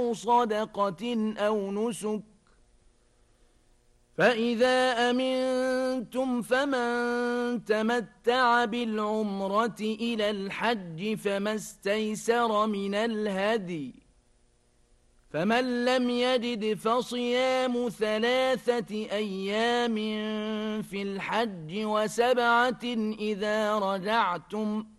أو صدقة أو نسك فإذا أمنتم فمن تمتع بالعمرة إلى الحج فما استيسر من الهدي فمن لم يجد فصيام 3 أيام في الحج و7 إذا رجعتم